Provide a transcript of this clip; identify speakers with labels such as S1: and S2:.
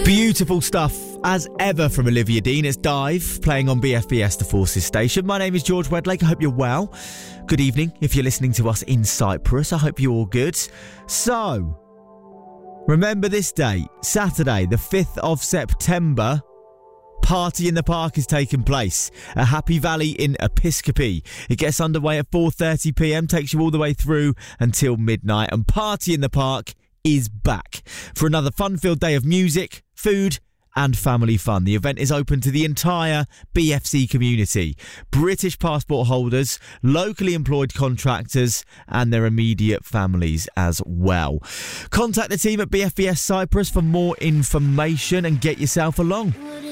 S1: Beautiful stuff, as ever, from Olivia Dean. It's Dive, playing on BFBS, the Forces station. My name is George Wedlake. I hope you're well. Good evening if you're listening to us in Cyprus. I hope you're all good. So, remember this date, Saturday, the 5th of September. Party in the Park is taking place at Happy Valley in Episcopi. It gets underway at 4:30pm, takes you all the way through until midnight. And Party in the Park is back for another fun-filled day of music, food and family fun. The event is open to the entire BFC community, British passport holders, locally employed contractors and their immediate families as well. Contact the team at BFBS Cyprus for more information and get yourself along.